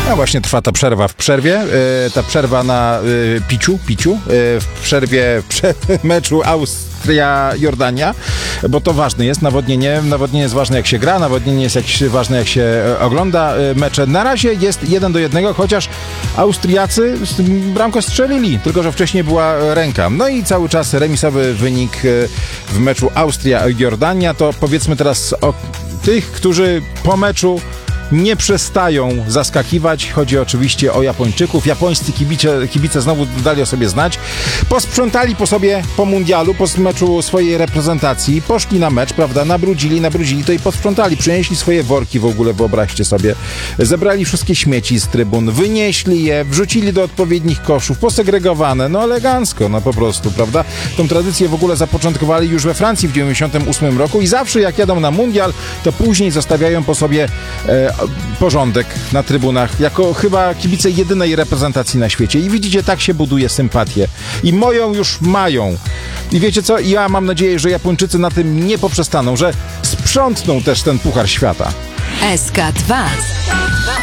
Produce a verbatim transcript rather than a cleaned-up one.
No właśnie trwa ta przerwa w przerwie, yy, ta przerwa na yy, piciu, piciu, yy, w przerwie w prze- meczu Austria-Jordania, bo to ważne jest, nawodnienie, nawodnienie jest ważne jak się gra, nawodnienie jest jak, ważne jak się e, ogląda e, mecze. Na razie jest jeden do jednego, chociaż Austriacy bramkę strzelili, tylko że wcześniej była ręka. No i cały czas remisowy wynik e, w meczu Austria-Jordania. To powiedzmy teraz o tych, którzy po meczu nie przestają zaskakiwać. Chodzi oczywiście o Japończyków. Japońscy kibice, kibice znowu dali o sobie znać. Posprzątali po sobie po mundialu, po meczu swojej reprezentacji. Poszli na mecz, prawda? Nabrudzili, nabrudzili to i posprzątali. Przynieśli swoje worki w ogóle, wyobraźcie sobie. Zebrali wszystkie śmieci z trybun, wynieśli je, wrzucili do odpowiednich koszów, posegregowane. No elegancko, no po prostu, prawda? Tą tradycję w ogóle zapoczątkowali już we Francji w dziewięćdziesiątym ósmym roku i zawsze jak jadą na mundial, to później zostawiają po sobie e, porządek na trybunach, jako chyba kibice jedynej reprezentacji na świecie. I widzicie, tak się buduje sympatię. I moją już mają. I wiecie co? Ja mam nadzieję, że Japończycy na tym nie poprzestaną, że sprzątną też ten Puchar Świata. S K dwa.